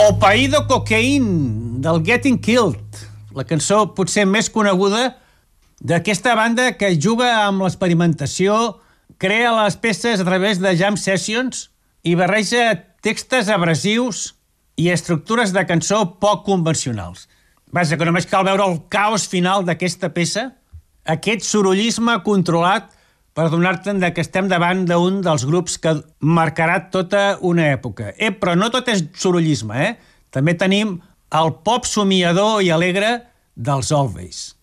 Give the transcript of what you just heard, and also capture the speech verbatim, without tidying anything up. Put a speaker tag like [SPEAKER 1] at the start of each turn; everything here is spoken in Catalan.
[SPEAKER 1] Opaido Cocaine, del Getting Killed, la cançó potser més coneguda d'aquesta banda que juga amb l'experimentació, crea les peces a través de jam sessions i barreja textos abrasius i estructures de cançó poc convencionals. Vaja, que només cal veure el caos final d'aquesta peça, aquest sorollisme controlat per donar-te'n que estem davant d'un dels grups que marcarà tota una època. Eh, però no tot és sorollisme, eh? També tenim el pop somiador i alegre dels Always.